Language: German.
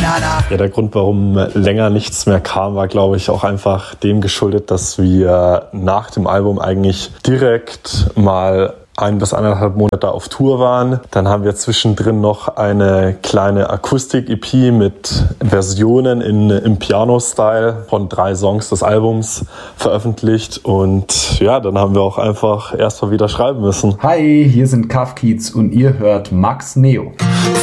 Ja, der Grund, warum länger nichts mehr kam, war, glaube ich, auch einfach dem geschuldet, dass wir nach dem Album eigentlich direkt mal 1 bis 1,5 Monate auf Tour waren. Dann haben wir zwischendrin noch eine kleine Akustik-EP mit Versionen im Piano-Style von 3 Songs des Albums veröffentlicht. Und ja, dann haben wir auch einfach erstmal wieder schreiben müssen. Hi, hier sind Kafkiez und ihr hört Max Neo.